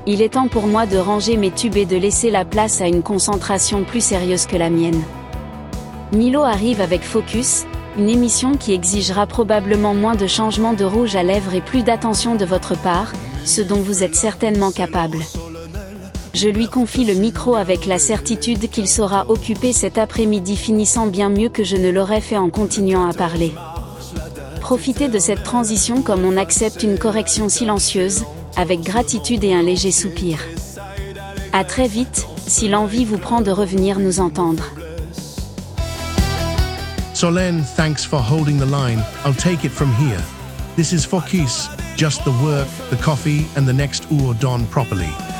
Il est temps pour moi de ranger mes tubes et de laisser la place à une concentration plus sérieuse que la mienne. Milo arrive avec Focus, une émission qui exigera probablement moins de changements de rouge à lèvres et plus d'attention de votre part, ce dont vous êtes certainement capable. Je lui confie le micro avec la certitude qu'il saura occuper cet après-midi finissant bien mieux que je ne l'aurais fait en continuant à parler. Profitez de cette transition comme on accepte une correction silencieuse, avec gratitude et un léger soupir. À très vite, si l'envie vous prend de revenir nous entendre. Solène, thanks for holding the line. I'll take it from here. This is Focus, just the work, the coffee, and the next hour done properly.